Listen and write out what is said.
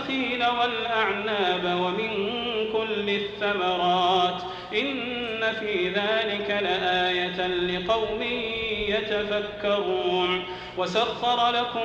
والنخيل والأعناب ومن كل الثمرات إن في ذلك لآية لقوم يتفكرون وسخر لكم